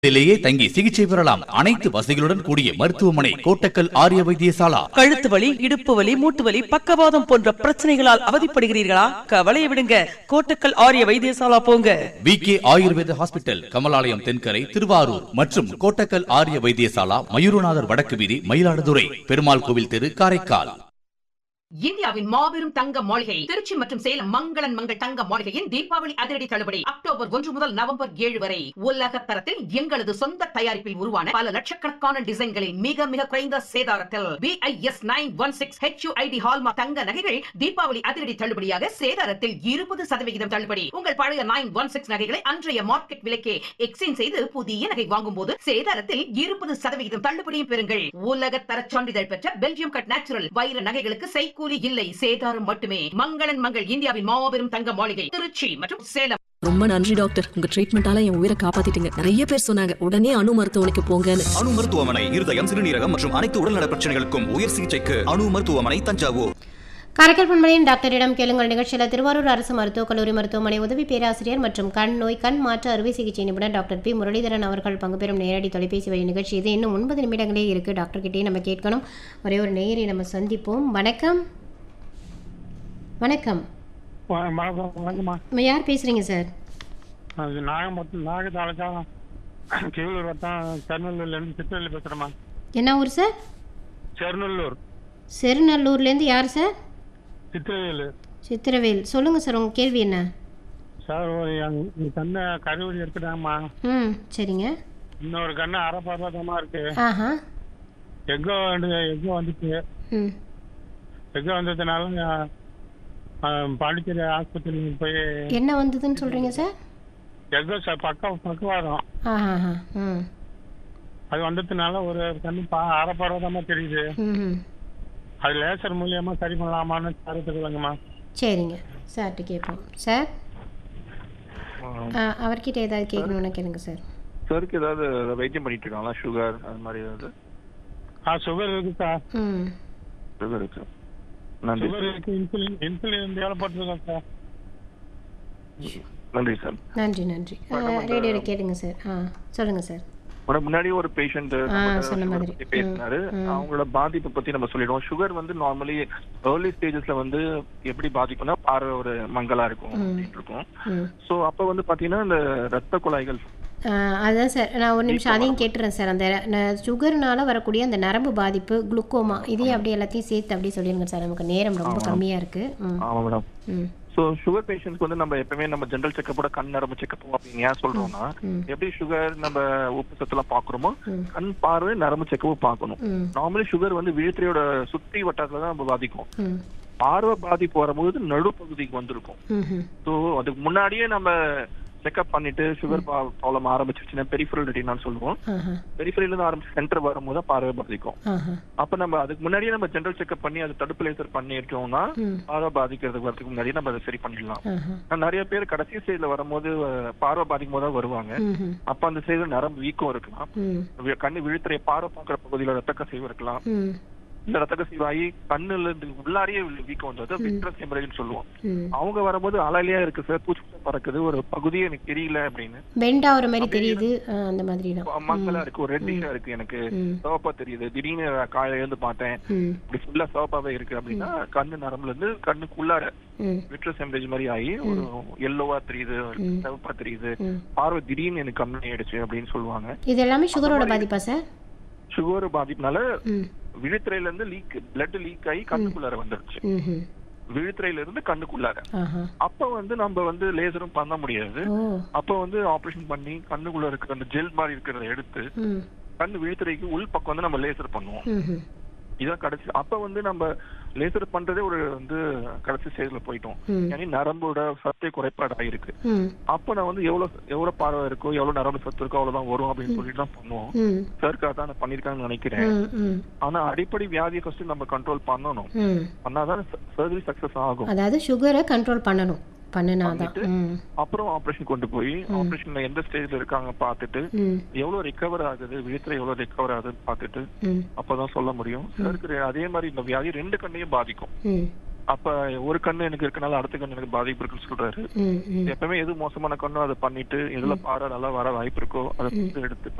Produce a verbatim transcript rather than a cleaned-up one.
ிலேயே தங்கி சிகிச்சை பெறலாம். அனைத்து வசதிகளுடன் கூடிய மருத்துவமனை கோட்டக்கல் ஆரிய வைத்தியசாலா. கழுத்து வலி, இடுப்பு வலி, மூட்டு வலி, பக்கவாதம் போன்ற பிரச்சனைகளால் அவதிப்படுகிறீர்களா? கவலையை விடுங்க, கோட்டக்கல் ஆரிய வைத்தியசாலா போங்க. வி கே ஆயுர்வேத ஹாஸ்பிட்டல், கமலாலயம் தென்கரை, திருவாரூர் மற்றும் கோட்டக்கல் ஆரிய வைத்தியசாலா, மயூரநாதர் வடக்கு வீதி, மயிலாடுதுறை, பெருமாள் கோவில் தெரு, காரைக்கால். இந்தியாவின் மாபெரும் தங்க மாளிகை திருச்சி மற்றும் சேலம் மங்களன் மங்கள் தங்க மாளிகையின் தீபாவளி அதிரடி தள்ளுபடி அக்டோபர் ஒன்று முதல் நவம்பர் ஏழு வரை. உலக தரத்தில் எங்களது சொந்த தயாரிப்பில் உருவான பல லட்சக்கணக்கான டிசைன்களில் மிக மிக குறைந்த சேதாரத்தில் B I S nine one six H you I D hallmark தங்க நகைகள் தீபாவளி அதிரடி தள்ளுபடியாக சேதாரத்தில் இருபது சதவிகிதம் தள்ளுபடி. உங்கள் பழைய நைன் ஒன் சிக்ஸ் நகைகளை அன்றைய மார்க்கெட் விலைக்கே எக்ஸ்சேஞ்ச் செய்து புதிய நகை வாங்கும் போது சேதாரத்தில் இருபது சதவிகிதம் தள்ளுபடியும் பெறுங்கள். உலக தர சான்றிதழ் பெற்ற பெல்ஜியம் கட் நேச்சுரல் வைர நகைகளுக்கு சைக்கு கூலி இல்லை, சேதாரம் மட்டுமே. மங்களன் மங்கள் இந்தியாவின் மாபெரும் தங்க மாளிகை திருச்சி மற்றும் சேலம். ரொம்ப நன்றி டாக்டர், உங்க ட்ரீட்மெண்டால என் உயிரை காப்பாத்திட்டீங்க. நிறைய பேர் சொன்னாங்க உடனே அணு மருத்துவமனைக்கு போங்கன்னு. அணு மருத்துவமனை இருதயம், சிறுநீரகம் மற்றும் அனைத்து உடல்நல பிரச்சனைகளுக்கும் உயர் சிகிச்சைக்கு அணு மருத்துவமனை, தஞ்சாவூர். காரைக்கால் பண்பலையின் டாக்டரிடம் கேளுங்கள் நிகழ்ச்சியில் திருவாரூர் அரசு மருத்துவக் கல்லூரி மருத்துவமனை உதவி பேராசிரியர் மற்றும் கண் நோய் கண் மாற்று அறுவை சிகிச்சை நிபுணர் டாக்டர் பி முரளிதரன் அவர்கள் பங்கு பெறும் நேரடி தொலைபேசி வழி நிகழ்ச்சி. இது இன்னும் ஒன்பது நிமிடங்களே இருக்கு. டாக்டர் கிட்டே நம்ம கேட்கணும். ஒரே ஒரு நேயரை நம்ம சந்திப்போம். வணக்கம். வணக்கம். வணக்கம்மா. யார் பேசுறீங்க சார்? நாகப்பட்டினம் நாகதாளம் கீழூர் வட்டம் செருநல்லூர்லேருந்து சித்திரவேல் பேசுகிறேம்மா. என்ன ஊர் சார்? செருநல்லூர். செருநல்லூர்லேருந்து யார் சார்? சித்திரவேல். சித்திரவேல், சொல்லுங்கள் சார், உங்கள் கேள்வி என்ன? சார் ஒரு எங்கள் கண்ணை கருவடி எடுத்துட்டாங்கம்மா. ம், சரிங்க. இன்னொரு கண்ணு அரை பர்வதமாக இருக்கு. ஆஹா. எக்கோ எக்கோ வந்துச்சு. ம். எக்கோ வந்ததுனால பாண்டிச்சேரி ஆஸ்பத்திரிக்கு போய். என்ன வந்ததுன்னு சொல்கிறீங்க சார்? எக்கோ சார் பக்கம் பக்கவாதம். ஆஹா. ம். அது வந்ததுனால ஒரு கண்ணு பா அரை பர்வதமாக தெரியுது. ம். அது லேசர் மூலியமாக சரி பண்ணலாமான்னு தருத்துக்குவாங்கம்மா. சரிங்க, சார்ட்டு கேட்போம். சார் அவர்கிட்ட ஏதாவது கேட்கணும்னா கேளுங்க சார். சாருக்கு ஏதாவது வைத்தியம் பண்ணிட்டு இருக்காங்களா? சுகர் அது மாதிரி ஏதாவது? ஆ, சுகர் இருக்கு சார். ம். சுகர் இருக்கு. நன்றி. சுகர் இருக்கு. இன்சுலின் இன்சுலின் வேலை போட்டுருக்கோம் சார். நன்றி சார். நன்றி நன்றி. ரேடியோவில் கேளுங்க சார். ஆ, சொல்லுங்கள் சார். முன்னாடி ஒரு பேஷண்ட் பேசினாரு, அவங்களோட பாதிப்பு பத்தி நம்ம சொல்லிடுவோம். சுகர் வந்து நார்மலி ஏர்லி ஸ்டேஜஸ்ல வந்து எப்படி பாதிக்கும்னா பார்வை ஒரு மங்கலா இருக்கும் அப்படின்னு இருக்கும். ஸோ அப்ப வந்து பாத்தீங்கன்னா இந்த ரத்த குழாய்கள். அதான் சார், நான் ஒரு நிமிஷம் அதையும் கேட்டுறேன் சார். அந்த சுகர்னால வரக்கூடிய அந்த நரம்பு பாதிப்பு, குளுக்கோமா, இதையும் அப்படியே எல்லாத்தையும் சேர்த்து அப்படியே சொல்லிடுங்க சார், நமக்கு நேரம் ரொம்ப கம்மியா இருக்கு. ஆமா மேடம். ஸோ சுகர் பேஷண்ட்ஸ்க்கு வந்து நம்ம எப்பவுமே நம்ம ஜென்ரல் செக்கப்போட கண் நரம்பு செக்கப் அப்படின்னு ஏன் சொல்றோம்னா, எப்படி சுகர் நம்ம உப்பு சத்துலாம் பாக்குறோமோ கண் பார்வை நரம்பு செக்கப்பும் பார்க்கணும். நார்மலி சுகர் வந்து விழித்திரையோட சுற்றி வட்டாரத்துல தான் நம்ம பாதிக்கும். பார்வை பாதிப்பு வரும்போது நடுப்பகுதிக்கு வந்திருக்கும். ஸோ அதுக்கு முன்னாடியே நம்ம செக்அப் பண்ணிட்டு சுகர் ப்ராப்ளம் ஆரம்பிச்சிருச்சுன்னா பெரிஃபரல் ரெட்டினான்னு சொல்லுவோம். பெரிஃபரல் இருந்து ஆரம்பிச்சு சென்டர் வரும்போது பார்வை பாதிக்கும். அப்ப நம்ம அதுக்கு முன்னாடியே நம்ம ஜெனரல் செக்அப் பண்ணி அது தடுப்பு லேசர் பண்ணிட்டோம்னா பார்வை பாதிக்கிறதுக்கு வரதுக்கு முன்னாடியே நம்ம அதை சரி பண்ணிடலாம். நிறைய பேர் கடைசி ஸ்டேஜ்ல வரும்போது பார்வை பாதிக்கும் போது வருவாங்க. அப்ப அந்த ஸ்டேஜ்ல நரம்பு வீக்கம் இருக்கலாம், கண்ணு விழுத்துறை பார்வை பார்க்குற பகுதியில ரத்த கசிவு இருக்கலாம், இந்த ரத்த கசிவாகி கண்ணுல இருந்து உள்ளாரியே வீக்கம் வந்தது விட்ரஸ் ஹெமரேஜ்னு சொல்லுவோம். அவங்க வரும்போது அலையிலையா இருக்கு சார், பூச்சி பறக்குது, ஒரு பகுதியே எனக்கு தெரியல அப்படின்னு, பெண்டா ஒரு மாதிரி தெரியுது, அந்த மாதிரி மக்களா இருக்கு, ஒரு ரெட்டிஷா இருக்கு, எனக்கு சிவப்பா தெரியுது, திடீர்னு காலையில இருந்து பார்த்தேன் இப்படி ஃபுல்லா சிவப்பாவே இருக்கு அப்படின்னா கண்ணு நரம்புல இருந்து கண்ணுக்குள்ளார விட்ரஸ் ஹெமரேஜ் மாதிரி ஆகி ஒரு எல்லோவா தெரியுது, சிவப்பா தெரியுது, பார்வை திடீர்னு எனக்கு கம்மி ஆயிடுச்சு அப்படின்னு சொல்லுவாங்க. இது எல்லாமே சுகரோட பாதிப்பா சார்? சுகர் பாதிப்புனால விழித்திரையில இருந்து லீக் பிளட் லீக் ஆகி கண்ணுக்குள்ளார வந்துருச்சு. விழித்திரையில இருந்து கண்ணுக்குள்ளார. அப்ப வந்து நம்ம வந்து லேசரும் பண்ண முடியாது. அப்ப வந்து ஆபரேஷன் பண்ணி கண்ணுக்குள்ள இருக்கிற அந்த ஜெல் மாதிரி இருக்கிறத எடுத்து கண்ணு விழித்திரைக்கு உள் பக்கம் வந்து நம்ம லேசர் பண்ணுவோம். இதான் கடைசி. அப்ப வந்து நம்ம லேசர் பண்றதே ஒரு வந்து கடைசி ஸ்டேஜ்ல போயிட்டோம். ஏன்னா நரம்போட சத்தே குறைபாடு ஆயிருக்கு. அப்ப நான் வந்து எவ்வளவு எவ்வளவு பார்வை இருக்கோ எவ்வளவு நரம்பு சத்து இருக்கோ அவ்வளவுதான் வரும் அப்படின்னு சொல்லிட்டு தான் பண்ணுவோம். சர்க்கார் தான் பண்ணிருக்காங்கன்னு நினைக்கிறேன். ஆனா அடிப்படை வியாதியை ஃபர்ஸ்ட் நம்ம கண்ட்ரோல் பண்ணணும், பண்ணாதான் சர்ஜரி சக்சஸ் ஆகும். அதாவது சுகரை கண்ட்ரோல் பண்ணணும், பண்ணினாதான் அப்புறம் ஆபரேஷன் கொண்டு போய் ஆபரேஷன்ல எந்த ஸ்டேஜ்ல இருக்காங்க பாத்துட்டு எவ்வளவு ரிகவர் ஆகுது, விழித்திரை எவ்வளவு ரிகவர் ஆகுதுன்னு பாத்துட்டு அப்பதான் சொல்ல முடியும். அதே மாதிரி இந்த வியாதி ரெண்டு கண்ணையும் பாதிக்கும். அப்ப ஒரு கண்ணு எனக்கு இருக்கனால அடுத்த கண்ணு எனக்கு பாதிப்பு இருக்குன்னு சொல்றாரு. ம், ம். எப்பவுமே எது மோசமான கண்ணோ அதை பண்ணிட்டு எதுல பார்வை நல்லா வர வாய்ப்பு இருக்கோ அதை எடுத்து